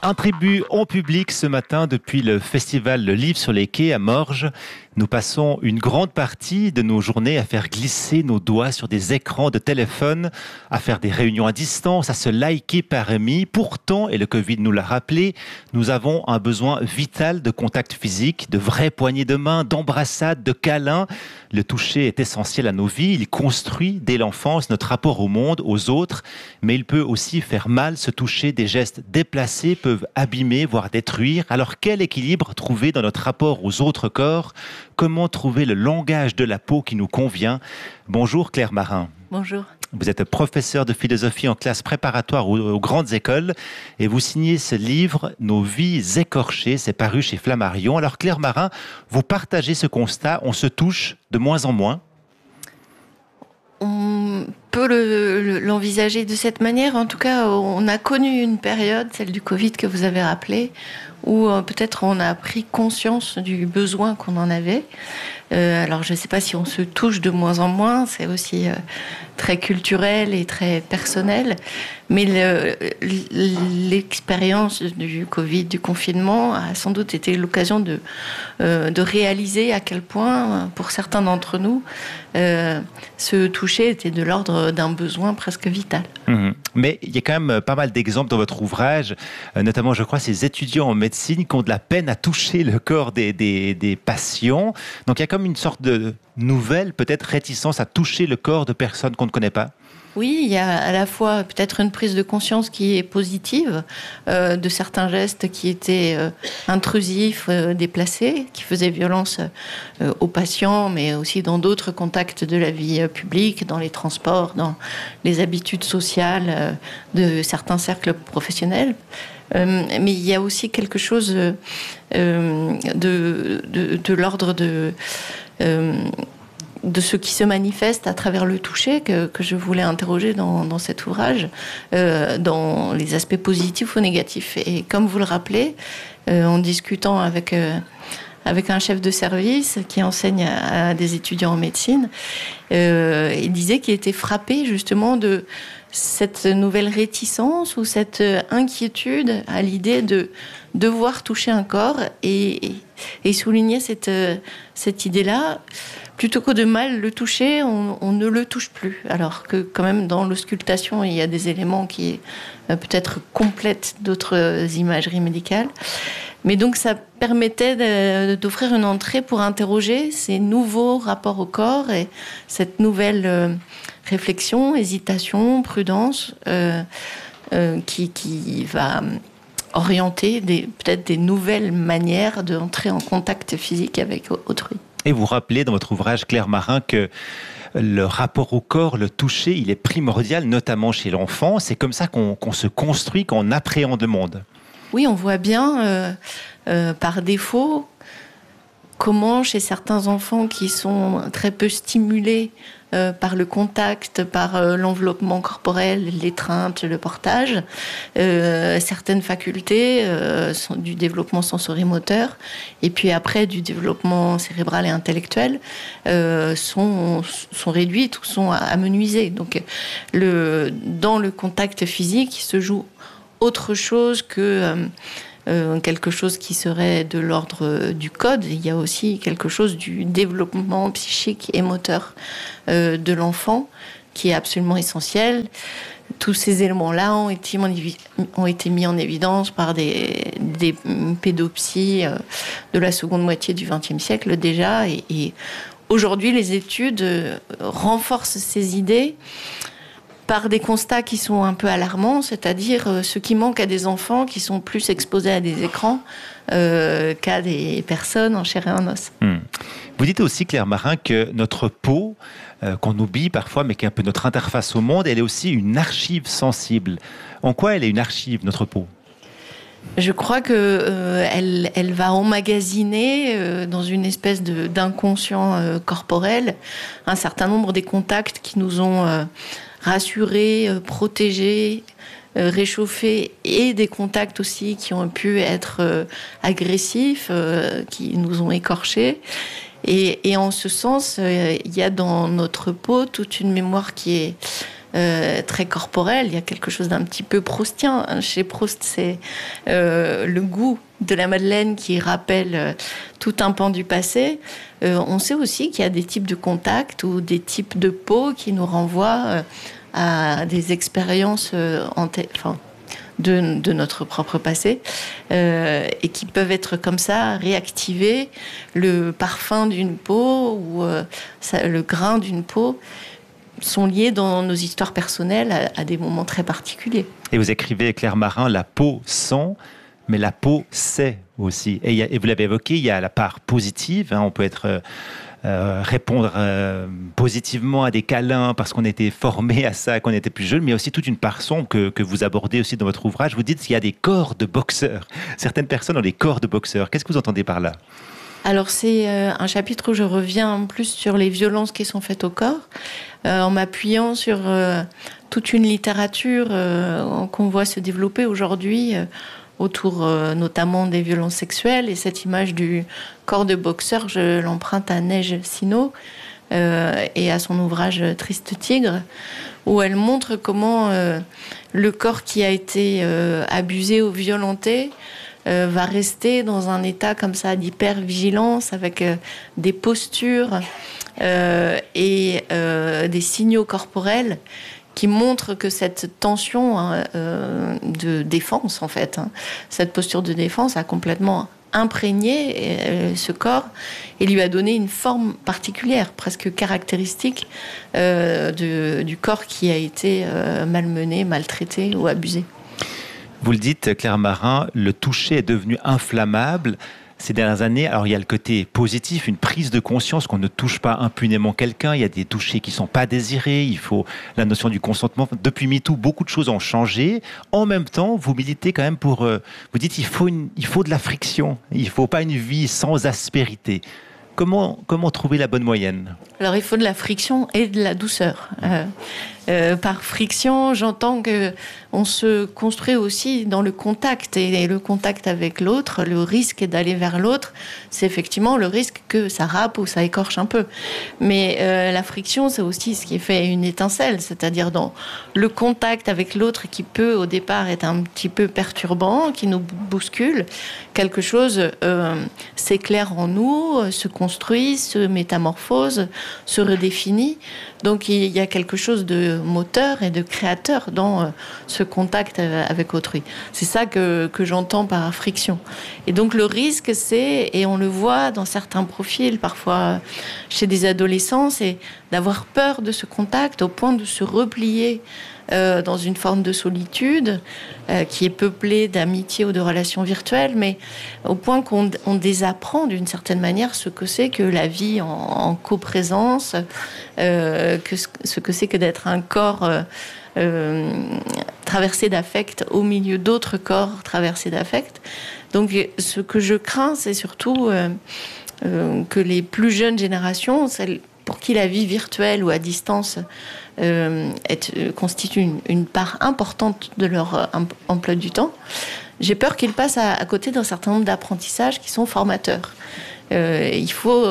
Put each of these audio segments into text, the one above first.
Un tribut en public ce matin depuis le festival Le Livre sur les quais à Morges. Nous passons une grande partie de nos journées à faire glisser nos doigts sur des écrans de téléphone, à faire des réunions à distance, à se liker par amis. Pourtant, et le Covid nous l'a rappelé, nous avons un besoin vital de contact physique, de vraies poignées de main, d'embrassades, de câlins. Le toucher est essentiel à nos vies. Il construit dès l'enfance notre rapport au monde, aux autres. Mais il peut aussi faire mal. Ce toucher, des gestes déplacés peuvent abîmer, voire détruire. Alors quel équilibre trouver dans notre rapport aux autres corps ? Comment trouver le langage de la peau qui nous convient ? Bonjour Claire Marin. Bonjour. Vous êtes professeure de philosophie en classe préparatoire aux grandes écoles et vous signez ce livre « Nos vies écorchées », c'est paru chez Flammarion. Alors Claire Marin, vous partagez ce constat, on se touche de moins en moins ? On peut l'envisager de cette manière. En tout cas, on a connu une période, celle du Covid que vous avez rappelée, où peut-être on a pris conscience du besoin qu'on en avait. Alors, je ne sais pas si on se touche de moins en moins, c'est aussi très culturel et très personnel, mais l'expérience du Covid, du confinement, a sans doute été l'occasion de réaliser à quel point, pour certains d'entre nous, se toucher était de l'ordre d'un besoin presque vital. Mais il y a quand même pas mal d'exemples dans votre ouvrage, notamment, je crois, ces étudiants en médecine qui ont de la peine à toucher le corps des patients. Donc, il y a comme une sorte de nouvelle, peut-être, réticence à toucher le corps de personnes qu'on ne connaît pas. Oui, il y a à la fois peut-être une prise de conscience qui est positive de certains gestes qui étaient intrusifs, déplacés, qui faisaient violence aux patients, mais aussi dans d'autres contacts de la vie publique, dans les transports, dans les habitudes sociales de certains cercles professionnels. Mais il y a aussi quelque chose de l'ordre de ce qui se manifeste à travers le toucher que je voulais interroger dans cet ouvrage, dans les aspects positifs ou négatifs. Et comme vous le rappelez, en discutant avec un chef de service qui enseigne à des étudiants en médecine, il disait qu'il était frappé justement de cette nouvelle réticence ou cette inquiétude à l'idée de devoir toucher un corps et souligner cette idée-là. Plutôt que de mal le toucher, on ne le touche plus. Alors que quand même dans l'auscultation, il y a des éléments qui peut-être complètent d'autres imageries médicales. Mais donc ça permettait d'offrir une entrée pour interroger ces nouveaux rapports au corps et cette nouvelle réflexion, hésitation, prudence qui va orienter peut-être des nouvelles manières d'entrer en contact physique avec autrui. Et vous rappelez dans votre ouvrage, Claire Marin, que le rapport au corps, le toucher, il est primordial, notamment chez l'enfant. C'est comme ça qu'on se construit, qu'on appréhende le monde. Oui, on voit bien, par défaut, comment chez certains enfants qui sont très peu stimulés par le contact, par l'enveloppement corporel, l'étreinte, le portage, certaines facultés du développement sensorimoteur et puis après du développement cérébral et intellectuel sont réduites ou sont amenuisées. Donc dans le contact physique, il se joue autre chose que quelque chose qui serait de l'ordre du code. Il y a aussi quelque chose du développement psychique et moteur de l'enfant qui est absolument essentiel. Tous ces éléments-là ont été mis en évidence par des pédopsies de la seconde moitié du XXe siècle déjà. Et aujourd'hui, les études renforcent ces idées par des constats qui sont un peu alarmants, c'est-à-dire ce qui manque à des enfants qui sont plus exposés à des écrans qu'à des personnes en chair et en os. Vous dites aussi, Claire Marin, que notre peau, qu'on oublie parfois, mais qui est un peu notre interface au monde, elle est aussi une archive sensible. En quoi elle est une archive, notre peau ? Je crois qu'elle va emmagasiner dans une espèce d'inconscient corporel un certain nombre des contacts qui nous ont rassurés, protégés, réchauffés, et des contacts aussi qui ont pu être agressifs, qui nous ont écorchés. Et en ce sens, il y a dans notre peau toute une mémoire qui est très corporel. Il y a quelque chose d'un petit peu proustien. Chez Proust, c'est le goût de la madeleine qui rappelle tout un pan du passé. On sait aussi qu'il y a des types de contacts ou des types de peau qui nous renvoient à des expériences de notre propre passé et qui peuvent être comme ça réactivés. Le parfum d'une peau ou le grain d'une peau sont liés dans nos histoires personnelles à des moments très particuliers. Et vous écrivez, Claire Marin, la peau sent, mais la peau sait aussi. Et vous l'avez évoqué, il y a la part positive, on peut répondre positivement à des câlins parce qu'on était formé à ça quand on était plus jeune, mais il y a aussi toute une part sombre que vous abordez aussi dans votre ouvrage. Vous dites qu'il y a des corps de boxeurs. Certaines personnes ont des corps de boxeurs. Qu'est-ce que vous entendez par là ? Alors c'est un chapitre où je reviens plus sur les violences qui sont faites au corps, en m'appuyant sur toute une littérature qu'on voit se développer aujourd'hui autour notamment des violences sexuelles. Et cette image du corps de boxeur, je l'emprunte à Neige Sino et à son ouvrage Triste Tigre, où elle montre comment le corps qui a été abusé ou violenté va rester dans un état comme ça d'hypervigilance avec des postures et des signaux corporels qui montrent que cette tension de défense, en fait, cette posture de défense a complètement imprégné ce corps et lui a donné une forme particulière, presque caractéristique du corps qui a été malmené, maltraité ou abusé. Vous le dites, Claire Marin, le toucher est devenu inflammable ces dernières années. Alors, il y a le côté positif, une prise de conscience qu'on ne touche pas impunément quelqu'un. Il y a des touchés qui ne sont pas désirés. Il faut la notion du consentement. Depuis MeToo, beaucoup de choses ont changé. En même temps, vous militez quand même pour... vous dites qu'il faut de la friction. Il ne faut pas une vie sans aspérité. Comment trouver la bonne moyenne ? Alors, il faut de la friction et de la douceur. Par friction, j'entends qu'on se construit aussi dans le contact. Et le contact avec l'autre, le risque d'aller vers l'autre, c'est effectivement le risque que ça râpe ou ça écorche un peu. Mais la friction, c'est aussi ce qui fait une étincelle. C'est-à-dire dans le contact avec l'autre qui peut, au départ, être un petit peu perturbant, qui nous bouscule. Quelque chose s'éclaire en nous, se construit, se métamorphose, se redéfinit. Donc il y a quelque chose de moteur et de créateur dans ce contact avec autrui. C'est ça que j'entends par friction. Et donc le risque, c'est, et on le voit dans certains profils, parfois chez des adolescents, c'est d'avoir peur de ce contact au point de se replier dans une forme de solitude qui est peuplée d'amitié ou de relations virtuelles, mais au point qu'on désapprend d'une certaine manière ce que c'est que la vie en coprésence, ce que c'est que d'être un corps traversé d'affect au milieu d'autres corps traversés d'affect. Donc ce que je crains, c'est surtout que les plus jeunes générations, celles pour qui la vie virtuelle ou à distance constitue une part importante de leur emploi du temps, j'ai peur qu'ils passent à côté d'un certain nombre d'apprentissages qui sont formateurs. Il faut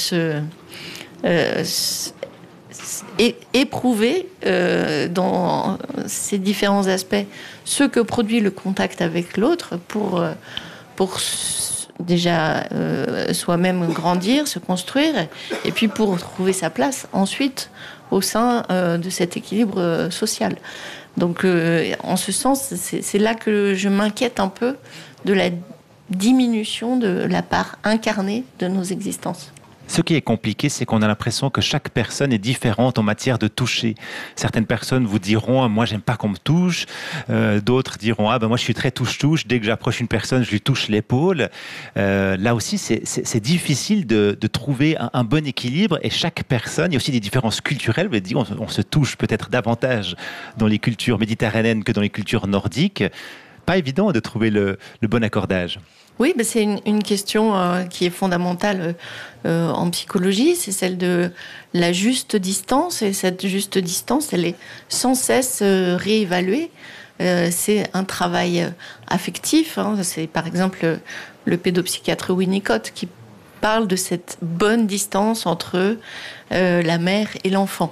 éprouver dans ces différents aspects ce que produit le contact avec l'autre pour déjà soi-même grandir, se construire, et puis pour trouver sa place ensuite au sein de cet équilibre social. Donc en ce sens, c'est là que je m'inquiète un peu de la diminution de la part incarnée de nos existences. Ce qui est compliqué, c'est qu'on a l'impression que chaque personne est différente en matière de toucher. Certaines personnes vous diront « moi, j'aime pas qu'on me touche ». D'autres diront « ah ben moi, je suis très touche-touche. Dès que j'approche une personne, je lui touche l'épaule ». Là aussi, c'est difficile de trouver un bon équilibre. Et chaque personne, il y a aussi des différences culturelles. Vous avez dit, on se touche peut-être davantage dans les cultures méditerranéennes que dans les cultures nordiques. Pas évident de trouver le bon accordage. Oui, mais c'est une question qui est fondamentale en psychologie, c'est celle de la juste distance. Et cette juste distance, elle est sans cesse réévaluée. C'est un travail affectif. C'est par exemple le pédopsychiatre Winnicott qui parle de cette bonne distance entre la mère et l'enfant.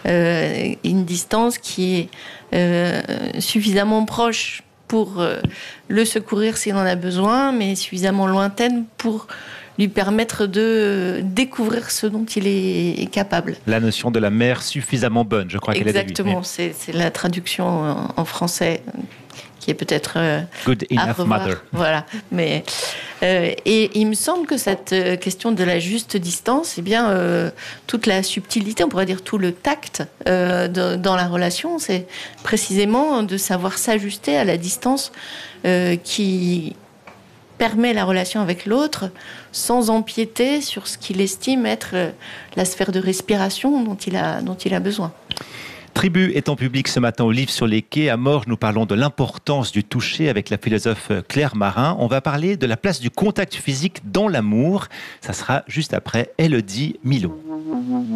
une distance qui est suffisamment proche pour le secourir s'il en a besoin, mais suffisamment lointaine pour lui permettre de découvrir ce dont il est capable. La notion de la mère suffisamment bonne, je crois qu'elle est déduite. Exactement, c'est la traduction en français qui est peut-être Good enough mother. Voilà, mais et il me semble que cette question de la juste distance, eh bien toute la subtilité, on pourrait dire tout le tact dans la relation, c'est précisément de savoir s'ajuster à la distance qui permet la relation avec l'autre sans empiéter sur ce qu'il estime être la sphère de respiration dont il a besoin. Tribu est en public ce matin au Livre sur les quais. À Morges, nous parlons de l'importance du toucher avec la philosophe Claire Marin. On va parler de la place du contact physique dans l'amour. Ça sera juste après Élodie Milot.